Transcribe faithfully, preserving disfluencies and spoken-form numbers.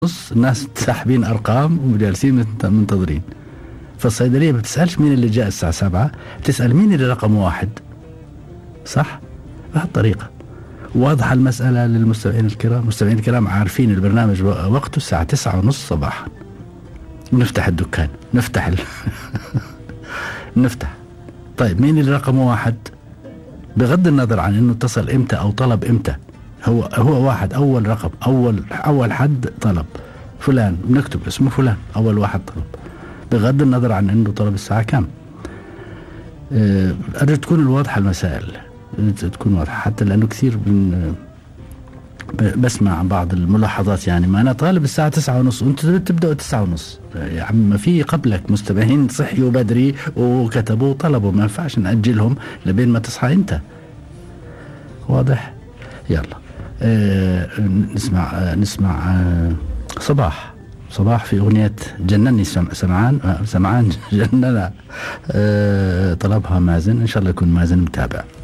نص الناس ساحبين ارقام وجالسين منتظرين. فالصيدليه ما بتسالش مين اللي جاء الساعه سبعة، بتسال مين اللي رقم واحد. صح؟ بهالطريقه واضحه المساله للمستمعين الكرام. المستمعين الكرام عارفين البرنامج وقته الساعه تسعة ونص صباحا، نفتح الدكان، نفتح ال... نفتح. طيب مين اللي رقم واحد؟ بغض النظر عن انه اتصل امتى او طلب امتى، هو هو واحد، اول رقم، اول اول حد طلب فلان، بنكتب اسمه فلان، اول واحد طلب، بغض النظر عن انه طلب الساعه كم. أه ارجو تكون الواضحه المسائل، تكون واضحه، حتى لانه كثير من بسمع بعض الملاحظات، يعني ما انا طالب الساعه تسعة ونص وانتوا تبداوا تسعة ونص. يا عم ما في قبلك مستمعين صحيوا بدري وكتبوا وطلبوا، ما ينفعش ناجلهم لبين ما تصحى انت. واضح؟ يلا آه نسمع آه نسمع آه صباح صباح في أغنية جنني سمعان آه سمعان جننا. آه طلبها مازن، إن شاء الله يكون مازن متابع.